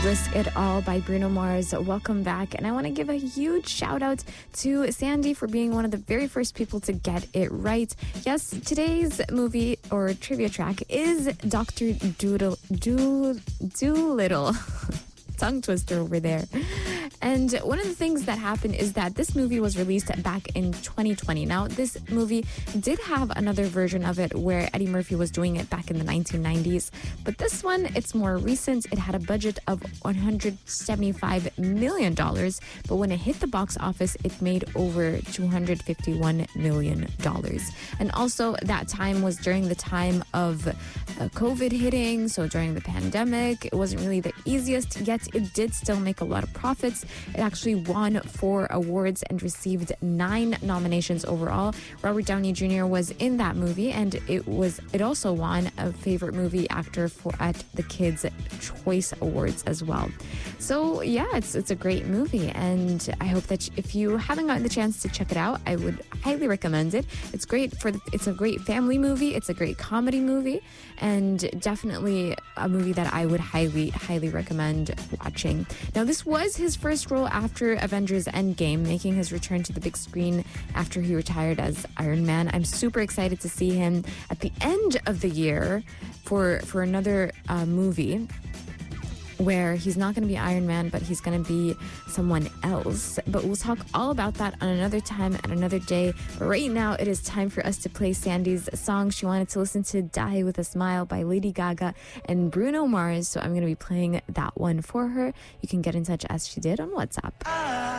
Risk It All by Bruno Mars. Welcome back. And I want to give a huge shout out to Sandy for being one of the very first people to get it right. Yes, today's movie or trivia track is Dr. Doolittle. Tongue twister over there. And one of the things that happened is that this movie was released back in 2020. Now, this movie did have another version of it where Eddie Murphy was doing it back in the 1990s. But this one, it's more recent. It had a budget of $175 million. But when it hit the box office, it made over $251 million. And also, that time was during the time of COVID hitting. So during the pandemic, it wasn't really the easiest, yet it did still make a lot of profits. It actually won 4 awards and received 9 nominations overall. Robert Downey Jr. was in that movie, and it also won a favorite movie actor at the Kids' Choice Awards as well. So yeah, it's a great movie, and I hope that if you haven't gotten the chance to check it out, I would highly recommend it. It's great it's a great family movie. It's a great comedy movie, and definitely a movie that I would highly recommend watching. Now, this was his first role after Avengers Endgame, making his return to the big screen after he retired as Iron Man. I'm super excited to see him at the end of the year for another movie where he's not going to be Iron Man, but he's going to be someone else. But we'll talk all about that on another time and another day. But right now, it is time for us to play Sandy's song. She wanted to listen to Die With A Smile by Lady Gaga and Bruno Mars, so I'm going to be playing that one for her. You can get in touch as she did on WhatsApp.